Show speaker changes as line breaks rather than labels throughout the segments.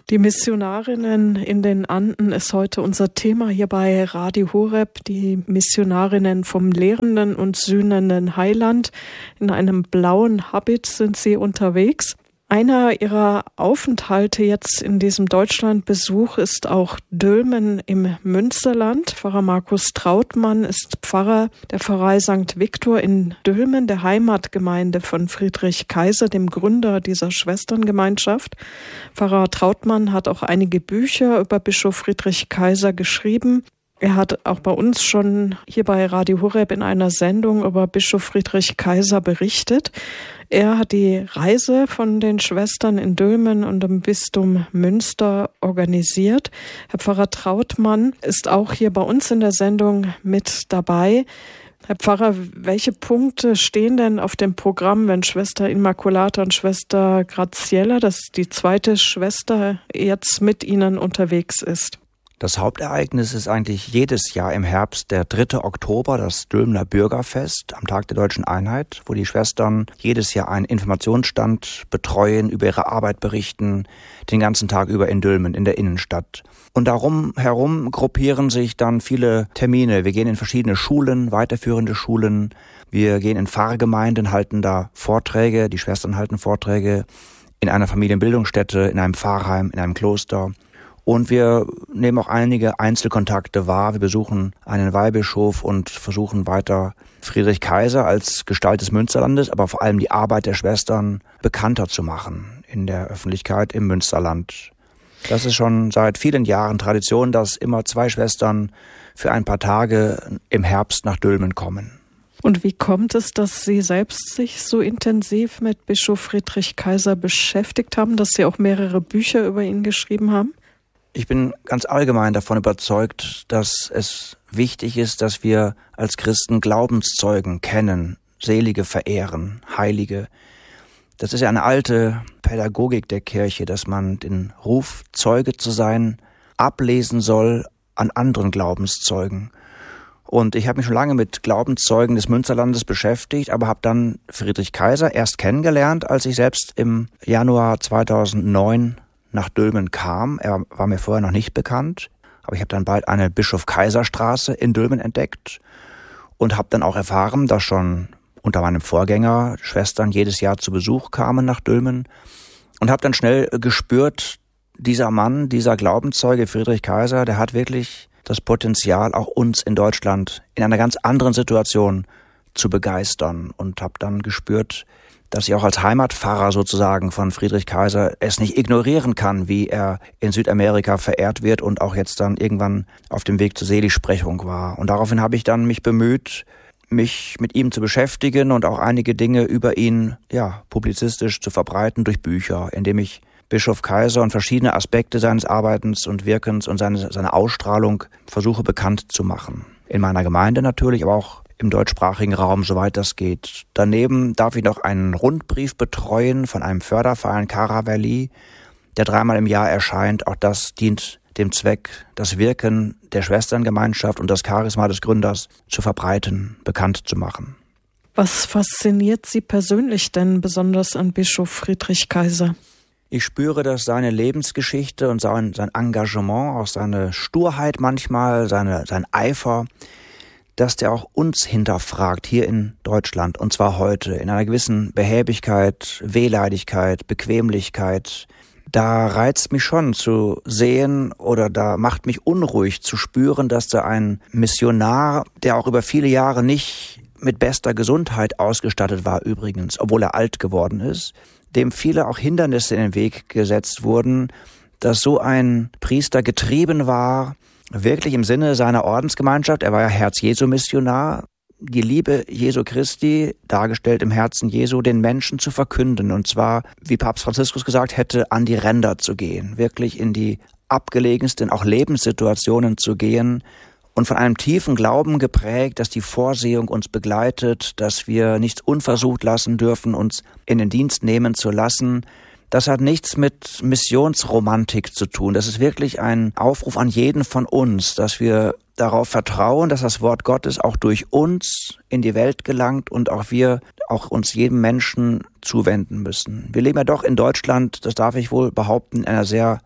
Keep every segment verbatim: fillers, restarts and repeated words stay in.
Die Missionarinnen in den Anden ist heute unser Thema hier bei Radio Horeb. Die Missionarinnen vom lehrenden und sühnenden Heiland. In einem blauen Habit sind sie unterwegs. Einer ihrer Aufenthalte jetzt in diesem Deutschlandbesuch ist auch Dülmen im Münsterland. Pfarrer Markus Trautmann ist Pfarrer der Pfarrei Sankt Viktor in Dülmen, der Heimatgemeinde von Friedrich Kaiser, dem Gründer dieser Schwesterngemeinschaft. Pfarrer Trautmann hat auch einige Bücher über Bischof Friedrich Kaiser geschrieben. Er hat auch bei uns schon hier bei Radio Horeb in einer Sendung über Bischof Friedrich Kaiser berichtet. Er hat die Reise von den Schwestern in Dülmen und im Bistum Münster organisiert. Herr Pfarrer Trautmann ist auch hier bei uns in der Sendung mit dabei. Herr Pfarrer, welche Punkte stehen denn auf dem Programm, wenn Schwester Immaculata und Schwester Graziella, das ist die zweite Schwester, jetzt mit Ihnen unterwegs ist?
Das Hauptereignis ist eigentlich jedes Jahr im Herbst der dritte Oktober, das Dülmener Bürgerfest am Tag der Deutschen Einheit, wo die Schwestern jedes Jahr einen Informationsstand betreuen, über ihre Arbeit berichten, den ganzen Tag über in Dülmen, in der Innenstadt. Und darum herum gruppieren sich dann viele Termine. Wir gehen in verschiedene Schulen, weiterführende Schulen. Wir gehen in Pfarrgemeinden, halten da Vorträge, die Schwestern halten Vorträge in einer Familienbildungsstätte, in einem Pfarrheim, in einem Kloster. Und wir nehmen auch einige Einzelkontakte wahr. Wir besuchen einen Weihbischof und versuchen weiter Friedrich Kaiser als Gestalt des Münsterlandes, aber vor allem die Arbeit der Schwestern bekannter zu machen in der Öffentlichkeit im Münsterland. Das ist schon seit vielen Jahren Tradition, dass immer zwei Schwestern für ein paar Tage im Herbst nach Dülmen kommen.
Und wie kommt es, dass Sie selbst sich so intensiv mit Bischof Friedrich Kaiser beschäftigt haben, dass Sie auch mehrere Bücher über ihn geschrieben haben?
Ich bin ganz allgemein davon überzeugt, dass es wichtig ist, dass wir als Christen Glaubenszeugen kennen, Selige verehren, Heilige. Das ist ja eine alte Pädagogik der Kirche, dass man den Ruf, Zeuge zu sein, ablesen soll an anderen Glaubenszeugen. Und ich habe mich schon lange mit Glaubenszeugen des Münsterlandes beschäftigt, aber habe dann Friedrich Kaiser erst kennengelernt, als ich selbst im Januar zweitausendneun nach Dülmen kam. Er war mir vorher noch nicht bekannt, aber ich habe dann bald eine Bischof-Kaiser-Straße in Dülmen entdeckt und habe dann auch erfahren, dass schon unter meinem Vorgänger Schwestern jedes Jahr zu Besuch kamen nach Dülmen und habe dann schnell gespürt, dieser Mann, dieser Glaubenszeuge Friedrich Kaiser, der hat wirklich das Potenzial, auch uns in Deutschland in einer ganz anderen Situation zu begeistern und habe dann gespürt, dass ich auch als Heimatpfarrer sozusagen von Friedrich Kaiser es nicht ignorieren kann, wie er in Südamerika verehrt wird und auch jetzt dann irgendwann auf dem Weg zur Seligsprechung war. Und daraufhin habe ich dann mich bemüht, mich mit ihm zu beschäftigen und auch einige Dinge über ihn, ja, publizistisch zu verbreiten durch Bücher, indem ich Bischof Kaiser und verschiedene Aspekte seines Arbeitens und Wirkens und seine, seine Ausstrahlung versuche bekannt zu machen. In meiner Gemeinde natürlich, aber auch im deutschsprachigen Raum, soweit das geht. Daneben darf ich noch einen Rundbrief betreuen von einem Förderverein Caravelli, der dreimal im Jahr erscheint. Auch das dient dem Zweck, das Wirken der Schwesterngemeinschaft und das Charisma des Gründers zu verbreiten, bekannt zu machen.
Was fasziniert Sie persönlich denn besonders an Bischof Friedrich Kaiser?
Ich spüre, dass seine Lebensgeschichte und sein, sein Engagement, auch seine Sturheit manchmal, seine, sein Eifer, dass der auch uns hinterfragt hier in Deutschland, und zwar heute, in einer gewissen Behäbigkeit, Wehleidigkeit, Bequemlichkeit. Da reizt mich schon zu sehen oder da macht mich unruhig zu spüren, dass da ein Missionar, der auch über viele Jahre nicht mit bester Gesundheit ausgestattet war übrigens, obwohl er alt geworden ist, dem viele auch Hindernisse in den Weg gesetzt wurden, dass so ein Priester getrieben war, wirklich im Sinne seiner Ordensgemeinschaft, er war ja Herz-Jesu-Missionar, die Liebe Jesu Christi, dargestellt im Herzen Jesu, den Menschen zu verkünden. Und zwar, wie Papst Franziskus gesagt hätte, an die Ränder zu gehen, wirklich in die abgelegensten, auch Lebenssituationen zu gehen und von einem tiefen Glauben geprägt, dass die Vorsehung uns begleitet, dass wir nichts unversucht lassen dürfen, uns in den Dienst nehmen zu lassen. Das hat nichts mit Missionsromantik zu tun. Das ist wirklich ein Aufruf an jeden von uns, dass wir darauf vertrauen, dass das Wort Gottes auch durch uns in die Welt gelangt und auch wir auch uns jedem Menschen zuwenden müssen. Wir leben ja doch in Deutschland, das darf ich wohl behaupten, in einer sehr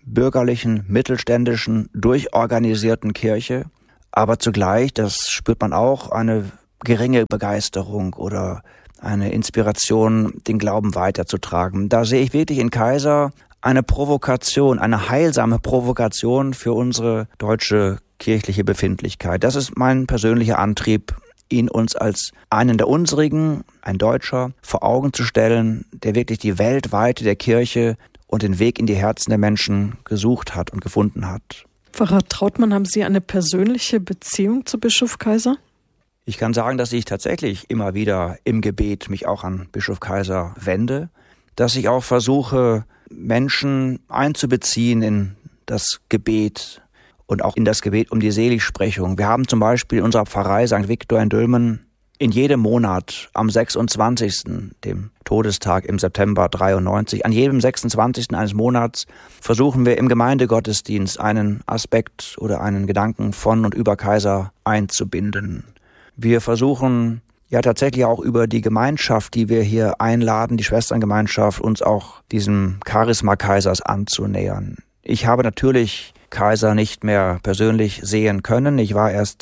bürgerlichen, mittelständischen, durchorganisierten Kirche, aber zugleich, das spürt man auch, eine geringe Begeisterung oder eine Inspiration, den Glauben weiterzutragen. Da sehe ich wirklich in Kaiser eine Provokation, eine heilsame Provokation für unsere deutsche kirchliche Befindlichkeit. Das ist mein persönlicher Antrieb, ihn uns als einen der unsrigen, ein Deutscher, vor Augen zu stellen, der wirklich die Weltweite der Kirche und den Weg in die Herzen der Menschen gesucht hat und gefunden hat.
Pfarrer Trautmann, haben Sie eine persönliche Beziehung zu Bischof Kaiser?
Ich kann sagen, dass ich tatsächlich immer wieder im Gebet mich auch an Bischof Kaiser wende, dass ich auch versuche, Menschen einzubeziehen in das Gebet und auch in das Gebet um die Seligsprechung. Wir haben zum Beispiel in unserer Pfarrei Sankt Viktor in Dülmen in jedem Monat am sechsundzwanzigsten, dem Todestag im September dreiundneunzig, an jedem sechsundzwanzigsten eines Monats versuchen wir im Gemeindegottesdienst einen Aspekt oder einen Gedanken von und über Kaiser einzubinden. Wir versuchen ja tatsächlich auch über die Gemeinschaft, die wir hier einladen, die Schwesterngemeinschaft, uns auch diesem Charisma Kaisers anzunähern. Ich habe natürlich Kaiser nicht mehr persönlich sehen können. Ich war erst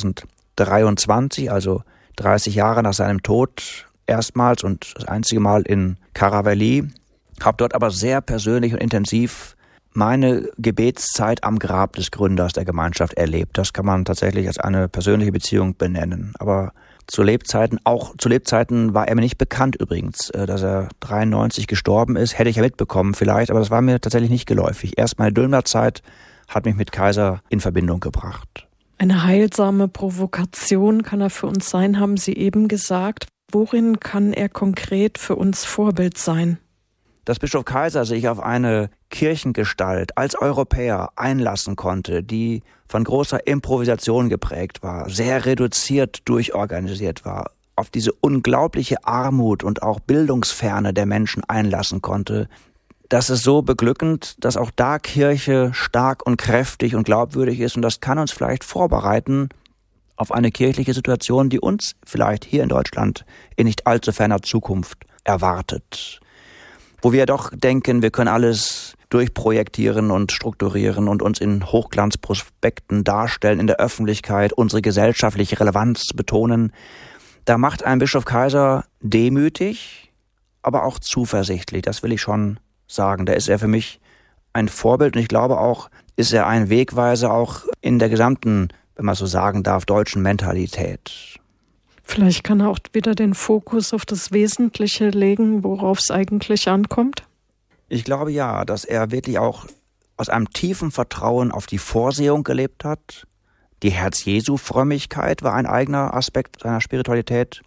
zweitausenddreiundzwanzig, also dreißig Jahre nach seinem Tod, erstmals und das einzige Mal in Karavelli, habe dort aber sehr persönlich und intensiv meine Gebetszeit am Grab des Gründers der Gemeinschaft erlebt. Das kann man tatsächlich als eine persönliche Beziehung benennen. Aber zu Lebzeiten, auch zu Lebzeiten war er mir nicht bekannt übrigens, dass er dreiundneunzig gestorben ist. Hätte ich ja mitbekommen vielleicht, aber das war mir tatsächlich nicht geläufig. Erst meine Dülmer Zeit hat mich mit Kaiser in Verbindung gebracht.
Eine heilsame Provokation kann er für uns sein, haben Sie eben gesagt. Worin kann er konkret für uns Vorbild sein?
Dass Bischof Kaiser sich auf eine Kirchengestalt als Europäer einlassen konnte, die von großer Improvisation geprägt war, sehr reduziert durchorganisiert war, auf diese unglaubliche Armut und auch Bildungsferne der Menschen einlassen konnte, das ist so beglückend, dass auch da Kirche stark und kräftig und glaubwürdig ist, und das kann uns vielleicht vorbereiten auf eine kirchliche Situation, die uns vielleicht hier in Deutschland in nicht allzu ferner Zukunft erwartet. Wo wir doch denken, wir können alles durchprojektieren und strukturieren und uns in Hochglanzprospekten darstellen, in der Öffentlichkeit unsere gesellschaftliche Relevanz betonen. Da macht ein Bischof Kaiser demütig, aber auch zuversichtlich. Das will ich schon sagen. Da ist er für mich ein Vorbild, und ich glaube auch, ist er ein Wegweiser auch in der gesamten, wenn man so sagen darf, deutschen Mentalität.
Vielleicht kann er auch wieder den Fokus auf das Wesentliche legen, worauf es eigentlich ankommt?
Ich glaube ja, dass er wirklich auch aus einem tiefen Vertrauen auf die Vorsehung gelebt hat. Die Herz-Jesu-Frömmigkeit war ein eigener Aspekt seiner Spiritualität.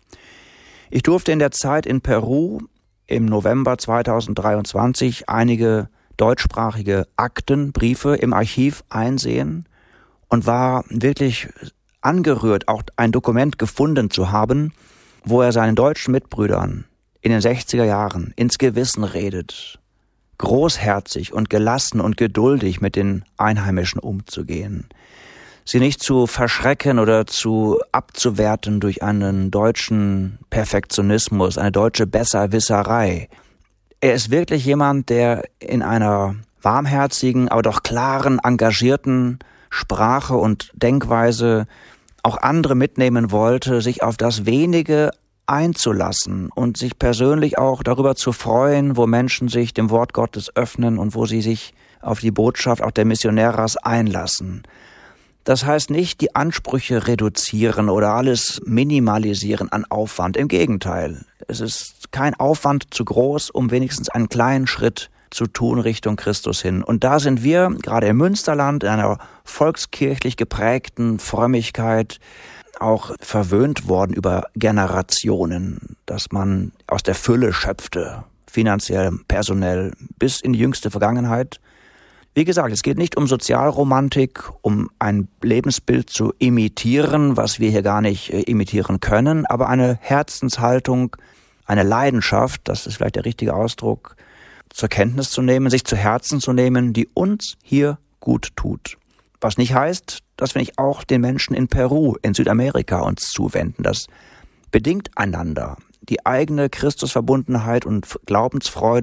Ich durfte in der Zeit in Peru im November zweitausenddreiundzwanzig einige deutschsprachige Akten, Briefe im Archiv einsehen und war wirklich angerührt, auch ein Dokument gefunden zu haben, wo er seinen deutschen Mitbrüdern in den sechziger Jahren ins Gewissen redet, großherzig und gelassen und geduldig mit den Einheimischen umzugehen, sie nicht zu verschrecken oder zu abzuwerten durch einen deutschen Perfektionismus, eine deutsche Besserwisserei. Er ist wirklich jemand, der in einer warmherzigen, aber doch klaren, engagierten Sprache und Denkweise auch andere mitnehmen wollte, sich auf das Wenige einzulassen und sich persönlich auch darüber zu freuen, wo Menschen sich dem Wort Gottes öffnen und wo sie sich auf die Botschaft auch der Missioneras einlassen. Das heißt nicht, die Ansprüche reduzieren oder alles minimalisieren an Aufwand. Im Gegenteil, es ist kein Aufwand zu groß, um wenigstens einen kleinen Schritt zu tun Richtung Christus hin. Und da sind wir, gerade im Münsterland, in einer volkskirchlich geprägten Frömmigkeit, auch verwöhnt worden über Generationen, dass man aus der Fülle schöpfte, finanziell, personell, bis in die jüngste Vergangenheit. Wie gesagt, es geht nicht um Sozialromantik, um ein Lebensbild zu imitieren, was wir hier gar nicht äh, imitieren können, aber eine Herzenshaltung, eine Leidenschaft, das ist vielleicht der richtige Ausdruck, zur Kenntnis zu nehmen, sich zu Herzen zu nehmen, die uns hier gut tut. Was nicht heißt, dass wir nicht auch den Menschen in Peru, in Südamerika uns zuwenden. Das bedingt einander. Die eigene Christusverbundenheit und Glaubensfreude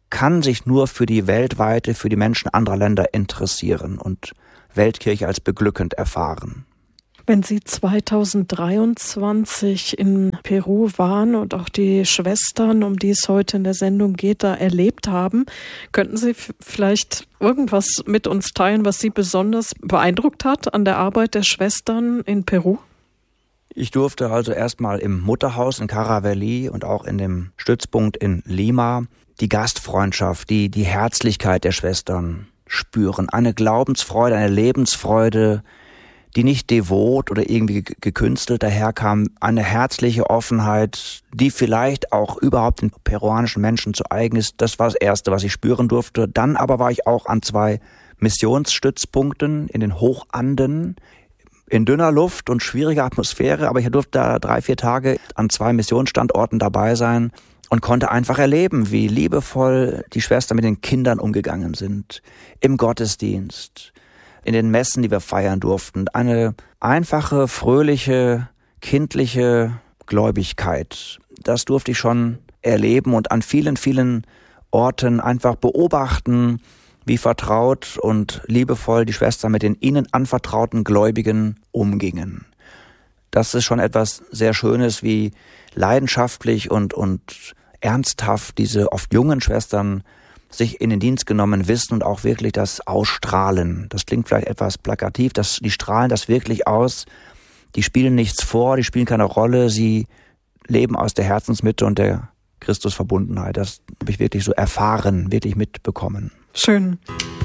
kann sich nur für die weltweite, für die Menschen anderer Länder interessieren und Weltkirche als beglückend erfahren.
Wenn Sie zweitausenddreiundzwanzig in Peru waren und auch die Schwestern, um die es heute in der Sendung geht, da erlebt haben, könnten Sie f- vielleicht irgendwas mit uns teilen, was Sie besonders beeindruckt hat an der Arbeit der Schwestern in Peru?
Ich durfte also erstmal im Mutterhaus in Caravelí und auch in dem Stützpunkt in Lima die Gastfreundschaft, die, die Herzlichkeit der Schwestern spüren. Eine Glaubensfreude, eine Lebensfreude, die nicht devot oder irgendwie gekünstelt daherkam, eine herzliche Offenheit, die vielleicht auch überhaupt den peruanischen Menschen zu eigen ist. Das war das Erste, was ich spüren durfte. Dann aber war ich auch an zwei Missionsstützpunkten in den Hochanden, in dünner Luft und schwieriger Atmosphäre, aber ich durfte da drei, vier Tage an zwei Missionsstandorten dabei sein und konnte einfach erleben, wie liebevoll die Schwestern mit den Kindern umgegangen sind, im Gottesdienst, in den Messen, die wir feiern durften. Eine einfache, fröhliche, kindliche Gläubigkeit. Das durfte ich schon erleben und an vielen, vielen Orten einfach beobachten, wie vertraut und liebevoll die Schwestern mit den ihnen anvertrauten Gläubigen umgingen. Das ist schon etwas sehr Schönes, wie leidenschaftlich und, und ernsthaft diese oft jungen Schwestern sich in den Dienst genommen wissen und auch wirklich das ausstrahlen. Das klingt vielleicht etwas plakativ, das, die strahlen das wirklich aus. Die spielen nichts vor, die spielen keine Rolle, sie leben aus der Herzensmitte und der Christusverbundenheit. Das habe ich wirklich so erfahren, wirklich mitbekommen.
Schön.